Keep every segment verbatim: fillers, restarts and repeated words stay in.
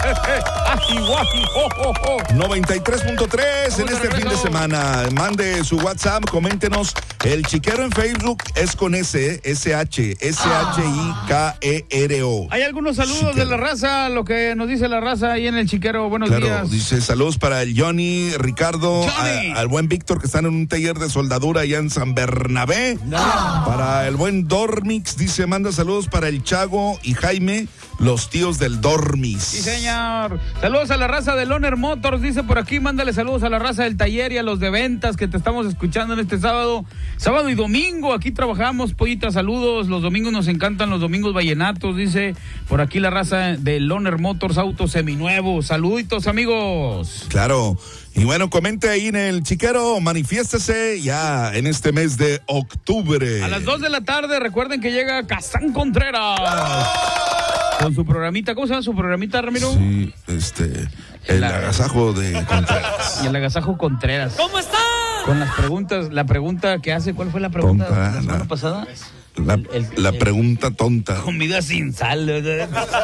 noventa y tres punto tres en este fin de semana. Mande su WhatsApp, coméntenos. El Chiquero en Facebook es con S, S H, S H I K E R O. Hay algunos saludos Chiquero. de la raza, lo que nos dice la raza ahí en el Chiquero. Buenos Claro, días. dice saludos para el Johnny, Ricardo, Johnny. a- al buen Víctor que están en un taller de soldadura allá en San Bernabé. No. Para el buen Dormix, dice, manda saludos para el Chago y Jaime, los tíos del Dormis. Sí, señor. Saludos a la raza de Loner Motors, dice por aquí, mándale saludos a la raza del taller y a los de ventas que te estamos escuchando en este sábado. Sábado y domingo, aquí trabajamos, Pollita, saludos. Los domingos nos encantan, los domingos vallenatos, dice por aquí la raza de Loner Motors, autos seminuevos. Saluditos, amigos. Claro. Y bueno, comente ahí en el Chiquero, manifiéstese ya en este mes de octubre. A las dos de la tarde, recuerden que llega Kazán Contreras. Con su programita, ¿cómo se llama su programita, Ramiro? Sí, este, el La- agasajo de Contreras. Y el agasajo Contreras. ¿Cómo está? Con las preguntas, la pregunta que hace, ¿cuál fue la pregunta Tonta, la semana la- pasada? La, El- el- la el- pregunta tonta. Comida sin sal, ¿verdad?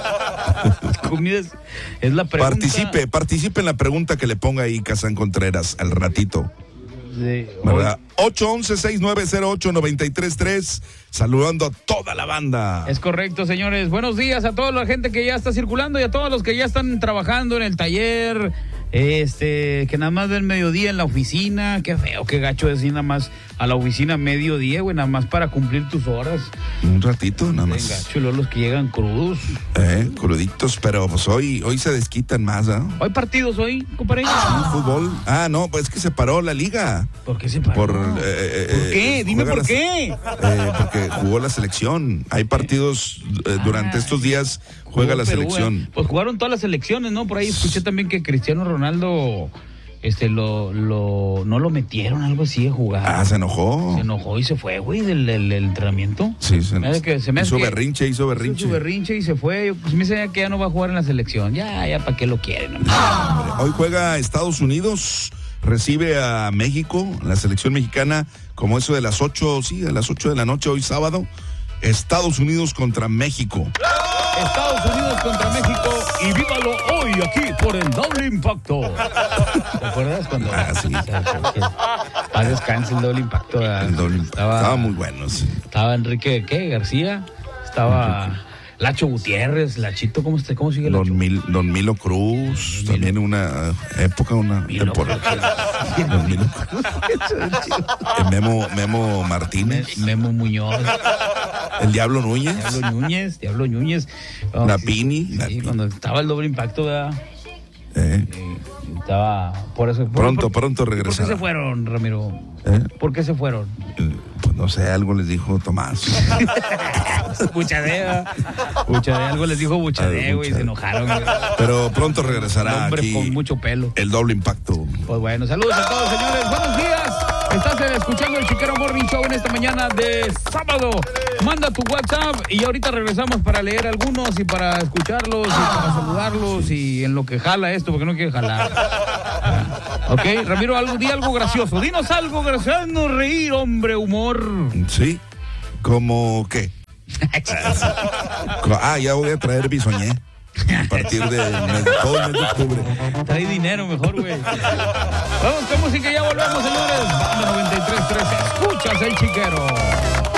Comida es, es la pregunta. Participe, participe en la pregunta que le ponga ahí Kazán Contreras al ratito. Sí, ¿Verdad? ocho once, seis nueve cero ocho, nueve tres tres, saludando a toda la banda. es correcto, señores. Buenos días a toda la gente que ya está circulando y a todos los que ya están trabajando en el taller, este, que nada más del mediodía en la oficina. Qué feo, qué gacho es ir nada más a la oficina mediodía, güey, nada más para cumplir tus horas. Un ratito, nada Bien más. gacho, luego los que llegan crudos. Eh, cruditos, pero pues hoy, hoy se desquitan más, ¿ah? ¿Hay partidos hoy, compadre? Fútbol. Ah, no, pues es que se paró la liga. ¿Por qué se paró? Por, eh, ¿Por qué? eh, Dime juega por la se- qué. Eh, porque jugó la selección. Hay partidos eh, durante Ah, estos días, juega Jugó la Perú, selección. eh. Pues jugaron todas las selecciones, ¿no? Por ahí escuché también que Cristiano Ronaldo, este, lo, lo, no lo metieron, algo así, a jugar. Ah, se enojó. Se enojó y se fue, güey, del, del- del entrenamiento. Sí, se, Me hace que- se me hace hizo que- berrinche, hizo Hizo berrinche. su berrinche y se fue. Pues me dice que ya no va a jugar en la selección. Ya, ya, ¿para qué lo quieren? hombre? Hoy juega Estados Unidos, recibe a México, la selección mexicana, como eso de las ocho, sí, a las ocho de la noche, hoy sábado. Estados Unidos contra México. Estados Unidos contra México y vívalo hoy aquí por el doble impacto. ¿Te acuerdas cuando? Ah, sí. Paz descanse el doble impacto. ¿verdad? El doble- Estaba, Estaba muy bueno, sí. estaba Enrique, ¿qué? García. Estaba Lacho Gutiérrez, Lachito, ¿cómo, está, cómo sigue Lacho? Don, Mil- Don Milo Cruz, Milo. también una época, una Milo temporada. Don Milo Cruz. El Memo, Memo Martínez, Memo Muñoz, el Diablo Núñez, Diablo Núñez, Diablo Núñez. Oh, La sí, Pini, sí, la Pini. cuando estaba el doble impacto, ¿verdad? eh, Eh, Estaba, por eso. por- Pronto, por- pronto ¿Por qué regresará. se fueron, Ramiro? ¿Eh? ¿Por qué se fueron? Eh, Pues no sé, algo les dijo Tomás. Buchadea. Buchadea, algo les dijo Buchadea, Algo güey, se Buchadea. enojaron. güey. Pero pronto Un regresará hombre aquí con mucho pelo. el doble impacto. Pues bueno, saludos a todos, señores. Buenos días. Estás escuchando el Chiquero Morning Show en esta mañana de sábado. Manda tu WhatsApp y ahorita regresamos para leer algunos y para escucharlos y para saludarlos y en lo que jala esto, porque no quiere jalar. Ok, Ramiro, algo, di algo gracioso. Dinos algo gracioso. Haznos reír, hombre, humor. ¿Sí? ¿Cómo qué? Ah, ya voy a traer bisoñé. A partir de mes- todo el mes de octubre. Trae dinero mejor, güey. Vamos con música y ya volvemos, señores. Banda noventa y tres punto tres. Escuchas el Chiquero.